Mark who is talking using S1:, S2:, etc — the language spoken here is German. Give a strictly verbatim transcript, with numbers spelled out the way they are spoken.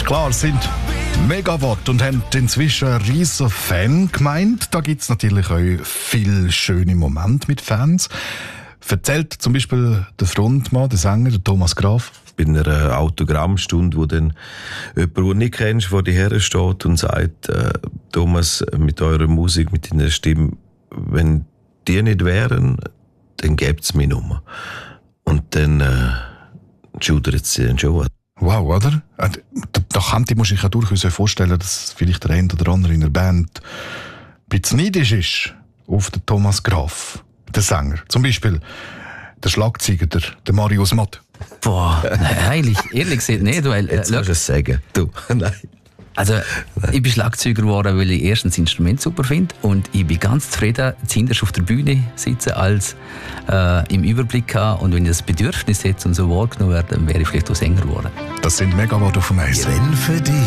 S1: Klar, es sind Megawatt und haben inzwischen eine riesen Fangemeinde. Da gibt es natürlich auch viele schöne Momente mit Fans. Erzählt zum Beispiel der Frontmann, der Sänger, der Thomas Graf.
S2: Bei einer Autogrammstunde, wo dann jemand, den du nicht kennst, vor dir her steht und sagt, äh, Thomas, mit eurer Musik, mit deiner Stimme, wenn die nicht wären, dann gäbe es meine Nummer. Und dann äh, schudert sie dann schon.
S1: Wow, oder? Da, da kann ich, muss ich ja durchaus vorstellen, dass vielleicht der eine oder andere in der Band ein bisschen neidisch ist auf den Thomas Graf, den Sänger. Zum Beispiel der Schlagzeuger, der, der Marius Mott.
S3: Boah, heilig, ehrlich gesagt nicht. Weil,
S2: Jetzt
S3: äh,
S2: musst du es sagen. Du, nein.
S3: Also, ich bin Schlagzeuger geworden, weil ich erstens das Instrument super finde und ich bin ganz zufrieden, zuhinterst auf der Bühne sitzen, als äh, im Überblick haben. Und wenn ich das Bedürfnis hätte und so wahrgenommen werde, dann wäre ich vielleicht auch Sänger geworden.
S1: Das sind Megawatt auf dem Eis.
S4: Wenn für dich